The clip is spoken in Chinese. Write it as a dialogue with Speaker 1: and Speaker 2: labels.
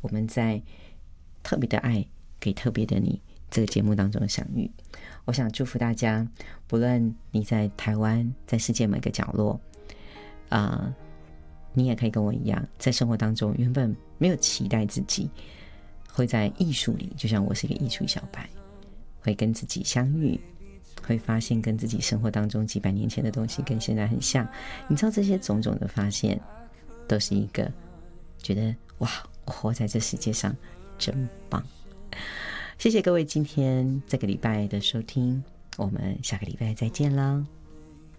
Speaker 1: 我们在特别的爱给特别的你这个节目当中相遇。我想祝福大家，不论你在台湾，在世界每个角落，你也可以跟我一样，在生活当中原本没有期待自己会在艺术里，就像我是一个艺术小白，会跟自己相遇，会发现跟自己生活当中几百年前的东西跟现在很像。你知道这些种种的发现，都是一个觉得哇，我活在这世界上真棒。谢谢各位今天这个礼拜的收听，我们下个礼拜再见啦。